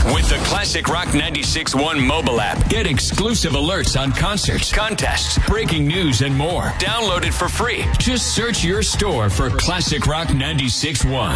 With the Classic Rock 96.1 mobile app, get exclusive alerts on concerts, contests, breaking news, and more. Download it for free. Just search your store for Classic Rock 96.1.